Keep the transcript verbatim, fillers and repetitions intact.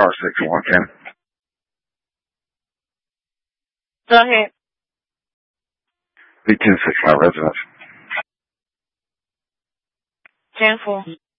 star six one ten. Go ahead. The ten six my residence. ten four.